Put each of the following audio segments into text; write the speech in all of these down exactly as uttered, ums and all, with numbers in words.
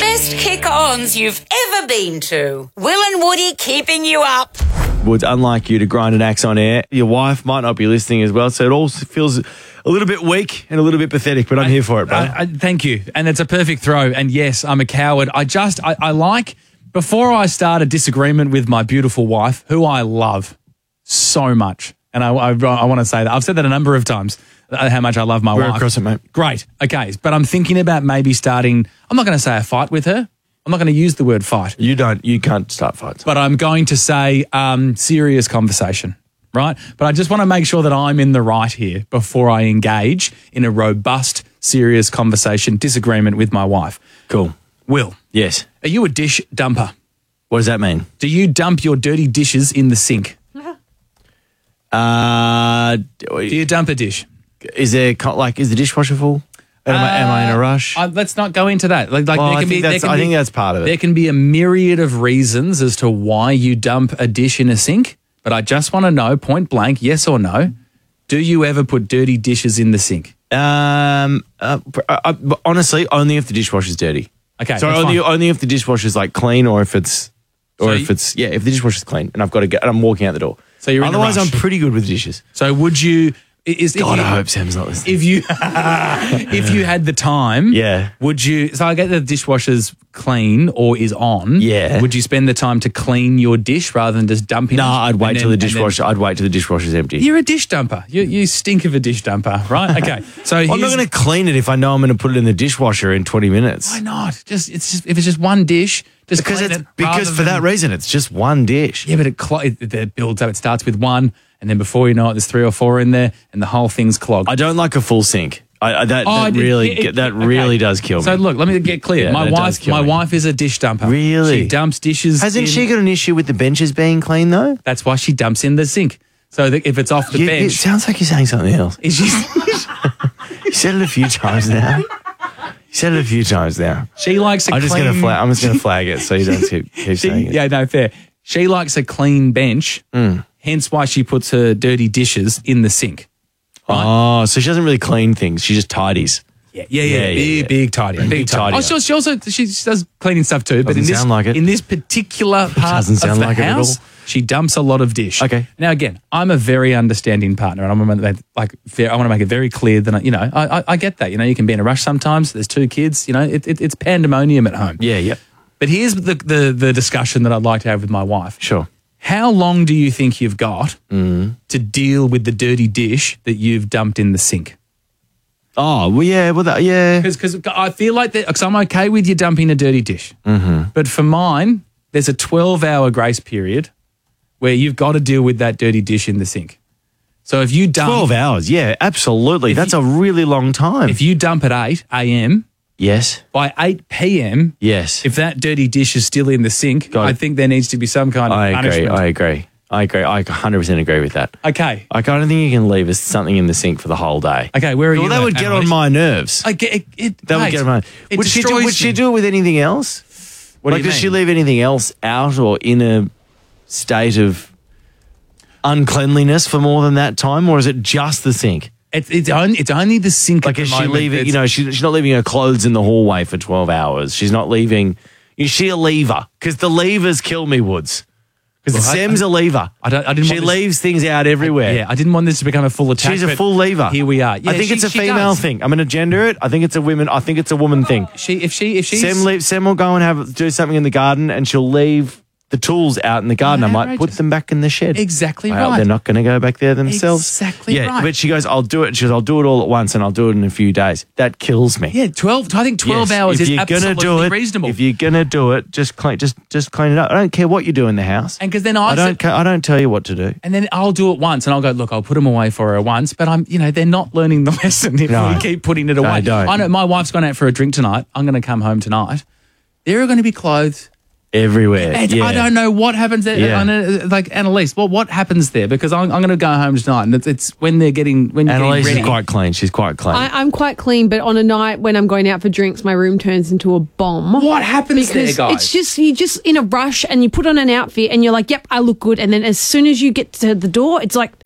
best kick-ons you've ever been to. Will and Woody keeping you up. Woods, unlike you to grind an axe on air, your wife might not be listening as well, so it all feels a little bit weak and a little bit pathetic, but I'm I, here for it, brother. I, I, thank you. And it's a perfect throw. And yes, I'm a coward. I just, I, I like, before I start a disagreement with my beautiful wife, who I love so much, and I, I, I want to say that. I've said that a number of times, how much I love my We're wife. across it, mate. Great. Okay. But I'm thinking about maybe starting, I'm not going to say a fight with her. I'm not going to use the word fight. You don't, you can't start fights. But I'm going to say um, serious conversation, right? But I just want to make sure that I'm in the right here before I engage in a robust, serious conversation, disagreement with my wife. Cool. Will. Yes. Are you a dish dumper? What does that mean? Do you dump your dirty dishes in the sink? Uh, Do you dump a dish? Is there, co- like, is the dishwasher full? Am, I, am I in a rush? Uh, let's not go into that. Like, like Well, there I can think be, there that's- can I be- think that's part of it. There can be a myriad of reasons as to why you dump a dish in a sink, but I just want to know, point blank, yes or no, do you ever put dirty dishes in the sink? Um, uh, uh, uh, but honestly, only if the dishwasher's dirty. Okay, So that's only fine. only if the dishwasher's like clean, or if it's, or So if you- it's yeah, if the dishwasher's clean, and I've got to get, and I'm walking out the door. So you're in a Otherwise, rush. I'm pretty good with dishes. So would you? Is if God, you, I hope Sam's not listening. If you if you had the time, Yeah. would you? So I get the dishwasher's clean or is on. Yeah. Would you spend the time to clean your dish rather than just dumping? No, it? I'd wait And till then- the and then- dishwasher. I'd wait till the dishwasher's empty. You're a dish dumper. You you stink of a dish dumper, right? Okay. So Well, I'm not here's- going to clean it if I know I'm going to put it in the dishwasher in twenty minutes. Why not? Just it's just if it's just one dish, just Because clean it's it because rather for that than- reason, it's just one dish. Yeah, but it, clo- it, it builds up. It starts with one, and then before you know it, there's three or four in there, and the whole thing's clogged. I don't like a full sink. I, I, that, Oh, that it- really it- it- that okay. really does kill me. So look, let me get clear. Yeah, my that does wife, kill my me. wife is a dish dumper. Really? She dumps dishes. Hasn't in- she got an issue with the benches being clean though? That's why she dumps in the sink. So that if it's off the You- bench, It sounds like you're saying something else. is she, You said it a few times now. You said it a few times now. she likes a I'm just clean. gonna flag. I'm just gonna flag it so you don't keep, keep she- saying it. yeah, no, fair. She likes a clean bench. Mm. Hence why she puts her dirty dishes in the sink. Oh, so she doesn't really clean things. She just tidies. Yeah, yeah, yeah, Yeah, yeah, big, yeah. big tidy, big, Big tidy. tidier. Oh, she, she also she does cleaning stuff too, but Doesn't in this sound like it. in this particular part doesn't of sound the like it at house, all. she dumps a lot of dish. Okay. Now again, I'm a very understanding partner, and I'm gonna make, like fair, I want to make it very clear that I, you know I, I, I get that. You know, you can be in a rush sometimes. There's two kids. You know, it, it, it's pandemonium at home. Yeah, yeah. But here's the, the the discussion that I'd like to have with my wife. Sure. How long do you think you've got Mm. to deal with the dirty dish that you've dumped in the sink? Oh, well, yeah, well, that, yeah. Because I feel like that, because I'm okay with you dumping a dirty dish. Mm-hmm. But for mine, there's a twelve-hour grace period where you've got to deal with that dirty dish in the sink. So if you dump twelve hours, yeah, absolutely. That's a really long time. if you dump at eight a.m., yes, by eight p.m., yes. if that dirty dish is still in the sink, Got I it. think there needs to be some kind of I agree, punishment. I agree. I agree. I one hundred percent agree with that. Okay. I don't think you can leave us something in the sink for the whole day. Okay, where are Well, you? that at, would get Annalise? on my nerves. I get it. it That would mate, get on my. It Would she do? destroys Would she me. do it with anything else? What do like, you does she mean? leave anything else out or in a state of uncleanliness for more than that time, or is it just the sink? It's, it's, only, it's only the sink. Like, at is the she moment. leaving? You It's- know, she, she's not leaving her clothes in the hallway for twelve hours. She's not leaving. Is she a lever? Because the levers kill me, Woods. Because Well, I- Sam's a lever. I don't- I didn't She want this- leaves things out everywhere. Yeah, I didn't want this to become a full attack. She's a but full lever. Here we are. Yeah, I think she- it's a she female does. thing. I'm going to gender it. I think it's a women. I think it's a woman thing. She, if she, if she's Sam, leave, Sam will go and have do something in the garden, and she'll leave the tools out in the garden. I might put Outrageous. them back in the shed. Exactly well, right. They're not going to go back there themselves. Exactly yeah, right. But she goes, "I'll do it." She goes, "I'll do it all at once, and I'll do it in a few days." That kills me. yeah, twelve. I think twelve Yes, hours if is you're absolutely gonna do it, reasonable. If you're gonna do it, just clean, just just clean it up. I don't care what you do in the house. And 'cause then I I don't, said- ca- I don't tell you what to do. and then I'll do it once, and I'll go, look, I'll put them away for her once, but I'm, you know, they're not learning the lesson if No. we keep putting it No, away. don't. I know my wife's gone out for a drink tonight. I'm going to come home tonight. There are going to be clothes. Everywhere. And yeah. I don't know what happens there. Yeah. I know, like Annalise, well, what happens there? Because I'm, I'm going to go home tonight, and it's, it's when they're getting when you're Annalise getting is ready. quite clean. She's quite clean. I, I'm quite clean, but on a night when I'm going out for drinks, my room turns into a bomb. What happens there, Because guys? it's just you're just in a rush, and you put on an outfit, and you're like, "Yep, I look good." And then as soon as you get to the door, it's like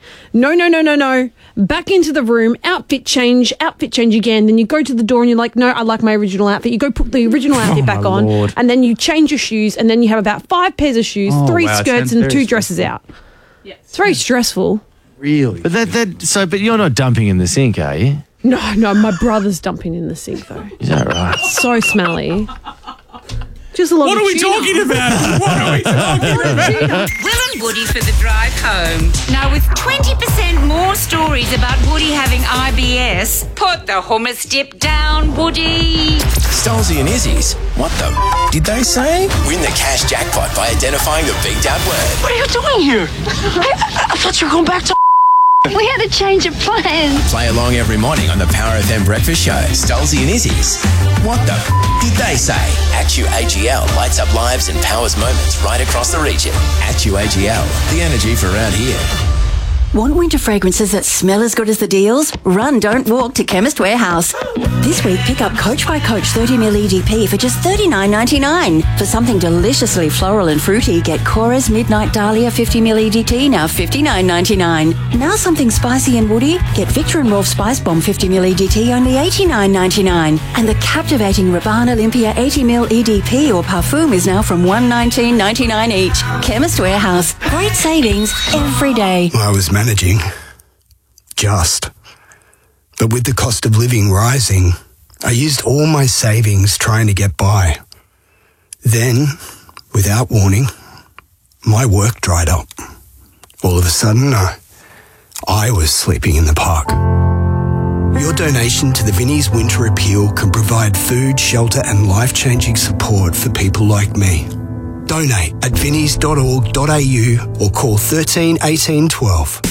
No, no, no, no, no. Back into the room, outfit change, outfit change again. Then you go to the door and you're like, no, I like my original outfit. You go put the original outfit Oh, back my on. Lord. And then you change your shoes. And then you have about five pairs of shoes, Oh, three wow, it skirts sounds and very two dresses out. Yeah. It's very stressful. Really? But that, that, so, but you're not dumping in the sink, are you? No, no, my brother's dumping in the sink though. Is that right? So smelly. Just a lot What of are we tuna. talking about? What are we talking about? Will and Woody for the drive home. Now, with twenty percent more stories about Woody having I B S, put the hummus dip down, Woody. Stolzy and Izzy's. What the did they say? Win the cash jackpot by identifying the beeped out word. What are you doing here? I, I thought you were going back to. We had a change of plans. Play along every morning on the Power F M breakfast show. Stolzy and Izzy's. What the did they say? Actu A G L lights up lives and powers moments right across the region. Actu A G L, the energy for around here. Want winter fragrances that smell as good as the deals? Run, don't walk to Chemist Warehouse. This week, pick up Coach by Coach thirty milliliter E D P for just thirty-nine ninety-nine. For something deliciously floral and fruity, get Cora's Midnight Dahlia fifty milliliter E D T, now fifty-nine ninety-nine. Now something spicy and woody, get Victor and Rolf Spice Bomb fifty milliliter E D T, only eighty-nine ninety-nine. And the captivating Rabanne Olympia eighty milliliter E D P or Parfum is now from one nineteen ninety-nine each. Chemist Warehouse. Great savings every day. I was managing. Just. But with the cost of living rising, I used all my savings trying to get by. Then, without warning, my work dried up. All of a sudden, I, I was sleeping in the park. Your donation to the Vinnie's Winter Appeal can provide food, shelter and life-changing support for people like me. Donate at vinnies dot org dot a u or call thirteen eighteen twelve.